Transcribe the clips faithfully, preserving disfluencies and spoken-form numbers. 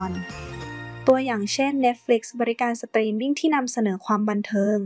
ตัวอย่างเช่น Netflix บริการสตรีมมิ่งที่นำเสนอความบันเทิง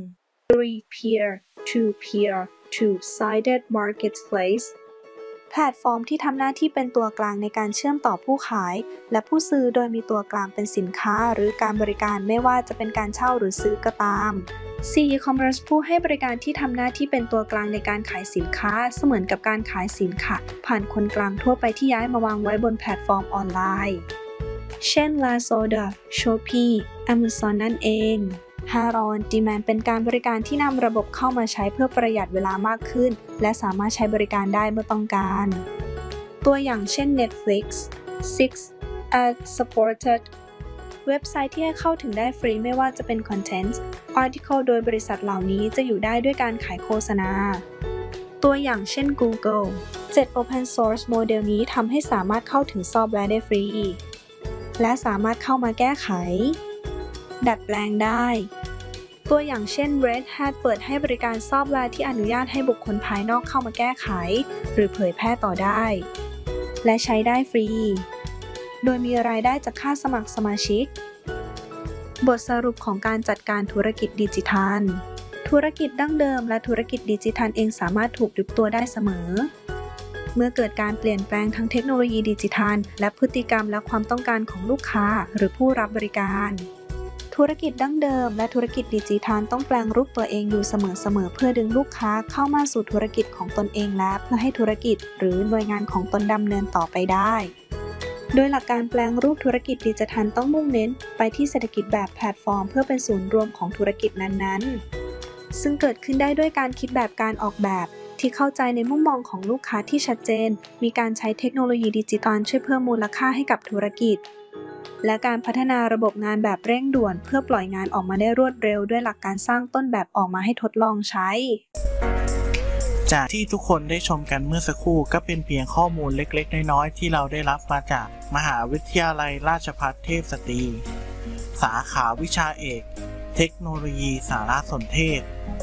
Peer-to-peer two-sided marketplace แพลตฟอร์มที่ทำหน้าที่เป็นตัวกลางในการเชื่อมต่อผู้ขายและผู้ซื้อโดยมีตัวกลางเป็นสินค้าหรือการบริการไม่ว่าจะเป็นการเช่าหรือซื้อก็ตาม C-commerce ผู้ให้บริการที่ทำหน้าที่เป็นตัวกลางในการขายสินค้าเสมือนกับการขายสินค้าผ่านคนกลางทั่วไปที่ย้ายมาวางไว้บนแพลตฟอร์มออนไลน์เช่น Lazada, Shopee, Amazon นั่นเอง Haro on Demand เป็นการบริการที่นำระบบเข้ามาใช้เพื่อประหยัดเวลามากขึ้นและสามารถใช้บริการได้เมื่อต้องการตัวอย่างเช่น Netflix six ad supported เว็บไซต์ที่ให้เข้าถึงได้ฟรีไม่ว่าจะเป็น Content Article โดยบริษัทเหล่านี้จะอยู่ได้ด้วยการขายโฆษณาตัวอย่างเช่น Google เจ็ด Open Source โมเดลนี้ทำให้สามารถเข้าถึงซอฟต์แวร์ได้ฟรีและสามารถเข้ามาแก้ไขดัดแปลงได้ตัวอย่างเช่น Red Hat เปิดให้บริการซอฟต์แวร์ที่อนุญาตให้บุคคลภายนอกเข้ามาแก้ไขหรือเผยแพร่ต่อได้และใช้ได้ฟรีโดยมีรายได้จากค่าสมัครสมาชิกบทสรุปของการจัดการธุรกิจดิจิทัลธุรกิจดั้งเดิมและธุรกิจดิจิทัลเองสามารถถูกยุบตัวได้เสมอเมื่อเกิดการเปลี่ยนแปลงทั้งเทคโนโลยีดิจิทัลและพฤติกรรมและความต้องการของลูกค้าหรือผู้รับบริการธุรกิจดั้งเดิมและธุรกิจดิจิทัลต้องแปลงรูปตัวเองอยู่เสมอๆเพื่อดึงลูกค้าเข้ามาสู่ธุรกิจของตนเองและเพื่อให้ธุรกิจหรือหน่วยงานของตนดำเนินต่อไปได้โดยหลักการแปลงรูปธุรกิจดิจิทัลต้องมุ่งเน้นไปที่เศรษฐกิจแบบแพลตฟอร์มเพื่อเป็นศูนย์รวมของธุรกิจนั้นๆซึ่งเกิดขึ้นได้ด้วยการคิดแบบการออกแบบที่เข้าใจในมุมมองของลูกค้าที่ชัดเจนมีการใช้เทคโนโลยีดิจิทัลช่วยเพิ่มมูลค่าให้กับธุรกิจและการพัฒนาระบบงานแบบเร่งด่วนเพื่อปล่อยงานออกมาได้รวดเร็วด้วยหลักการสร้างต้นแบบออกมาให้ทดลองใช้จากที่ทุกคนได้ชมกันเมื่อสักครู่ก็เป็นเพียงข้อมูลเล็กๆน้อยๆที่เราได้รับมาจากมหาวิทยาลัยราชภัฏเทพสตรีสาขาวิชาเอกเทคโนโลยีสารสนเทศ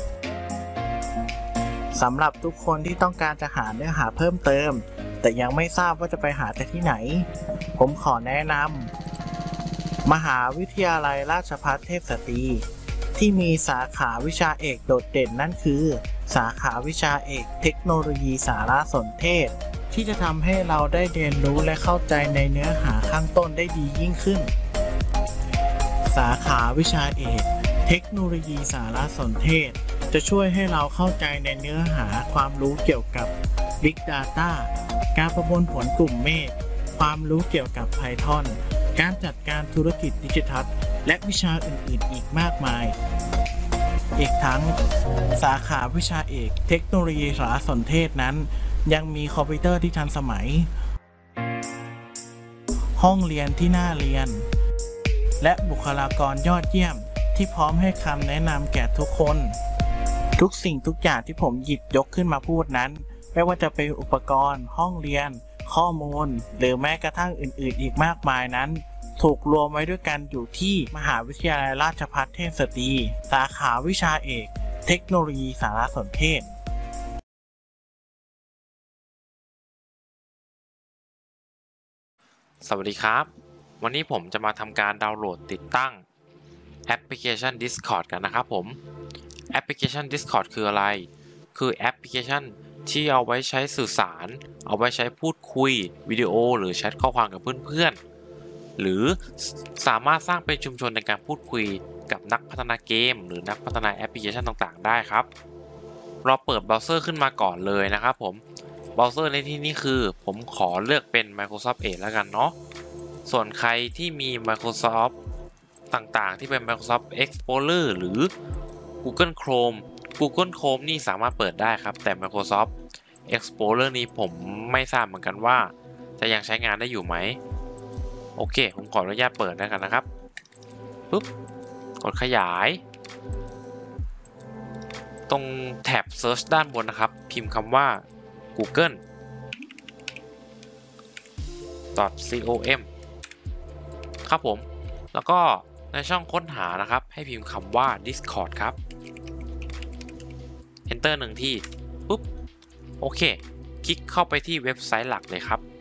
สำหรับทุกคนที่ต้องการจะหาเนื้อหาเพิ่มเติมแต่ยังไม่ทราบว่าจะไปหาจากที่ไหนผมขอแนะนำมหาวิทยาลัยราชภัฏเทพสตรีที่มีสาขาวิชาเอกโดดเด่นนั่นคือสาขาวิชาเอกเทคโนโลยีสารสนเทศที่จะทำให้เราได้เรียนรู้และเข้าใจในเนื้อหาข้างต้นได้ดียิ่งขึ้นสาขาวิชาเอกเทคโนโลยีสารสนเทศจะช่วยให้เราเข้าใจในเนื้อหาความรู้เกี่ยวกับ Big Data การประมวลผลกลุ่มเมฆความรู้เกี่ยวกับ Python การจัดการธุรกิจดิจิทัลและวิชาอื่นๆอีกมากมายอีกทั้งสาขาวิชาเอกเทคโนโลยีสารสนเทศนั้นยังมีคอมพิวเตอร์ที่ทันสมัยห้องเรียนที่น่าเรียนและบุคลากรยอดเยี่ยมที่พร้อมให้คำแนะนำแก่ทุกคนทุกสิ่งทุกอย่างที่ผมหยิบยกขึ้นมาพูดนั้นไม่ว่าจะเป็นอุปกรณ์ห้องเรียนข้อมูลหรือแม้กระทั่งอื่นๆอีกมากมายนั้นถูกรวมไว้ด้วยกันอยู่ที่มหาวิทยาลัยราชภัฏเทพสตรีสาขาวิชาเอกเทคโนโลยีสารสนเทศสวัสดีครับวันนี้ผมจะมาทำการดาวน์โหลดติดตั้งแอปพลิเคชัน Discord กันนะครับผมแอปพลิเคชัน Discord คืออะไรคือแอปพลิเคชันที่เอาไว้ใช้สื่อสารเอาไว้ใช้พูดคุยวิดีโอหรือแชทข้อความกับเพื่อนๆหรือสามารถสร้างเป็นชุมชนในการพูดคุยกับนักพัฒนาเกมหรือนักพัฒนาแอปพลิเคชันต่างๆได้ครับเราเปิดเบราว์เซอร์ขึ้นมาก่อนเลยนะครับผมเบราว์เซอร์ในที่นี้คือผมขอเลือกเป็น Microsoft Edge แล้วกันเนาะส่วนใครที่มี Microsoft ต่างๆที่เป็น Microsoft Explorer หรือ Google Chrome Google Chrome นี่สามารถเปิดได้ครับแต่ Microsoft Explorer นี้ผมไม่ทราบเหมือนกันว่าจะยังใช้งานได้อยู่ไหมโอเคผมขออนุญาตเปิดแล้วกันนะครับปุ๊บกดขยายตรงแท็บ Search ด้านบนนะครับพิมพ์คำว่า google .com ครับผมแล้วก็ในช่องค้นหานะครับให้พิมพ์คำว่า Discord ครับ Enter หนึ่งที่ปุ๊บโอเคคลิกเข้าไปที่เว็บไซต์หลักเลยครับ